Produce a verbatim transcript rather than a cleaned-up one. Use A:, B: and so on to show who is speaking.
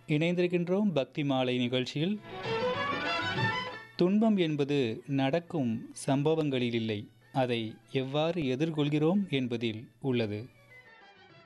A: இணைந்திருக்கின்றோம் பக்தி மாலை நிகழ்ச்சியில். துன்பம் என்பது நடக்கும் சம்பவங்களில் இல்லை, அதை எவ்வாறு எதிர்கொள்கிறோம் என்பதில் உள்ளது.